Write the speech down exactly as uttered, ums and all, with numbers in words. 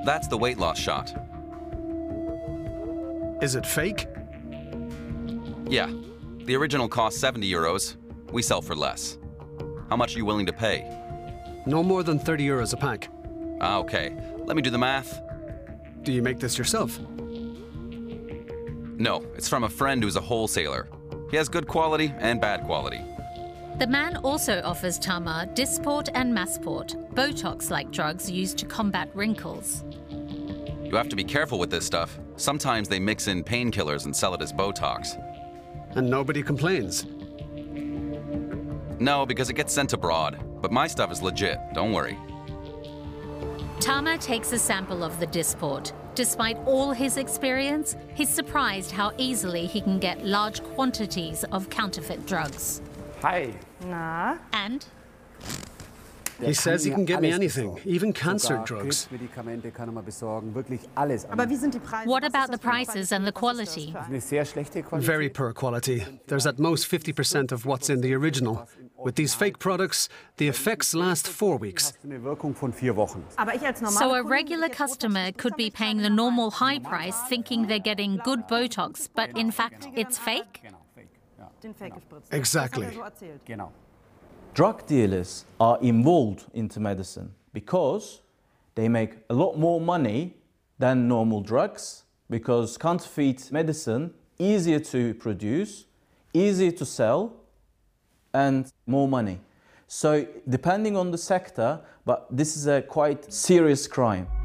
That's the weight loss shot. Is it fake? Yeah. The original costs seventy euros. We sell for less. How much are you willing to pay? No more than thirty euros a pack. Ah, okay. Let me do the math. Do you make this yourself? No, it's from a friend who's a wholesaler. He has good quality and bad quality. The man also offers Tamar Dysport and Massport, Botox-like drugs used to combat wrinkles. You have to be careful with this stuff. Sometimes they mix in painkillers and sell it as Botox. And nobody complains? No, because it gets sent abroad. But my stuff is legit, don't worry. Tamar takes a sample of the Dysport. Despite all his experience, he's surprised how easily he can get large quantities of counterfeit drugs. Hi. Na? And He says he can get me anything, even cancer drugs. what about the prices and the quality? Very poor quality. There's at most fifty percent of what's in the original. With these fake products, the effects last four weeks. So a regular customer could be paying the normal high price thinking they're getting good Botox, but in fact it's fake? Exactly. Drug dealers are involved into medicine because they make a lot more money than normal drugs, because counterfeit medicine easier to produce, easier to sell, and more money. So depending on the sector, but this is a quite serious crime.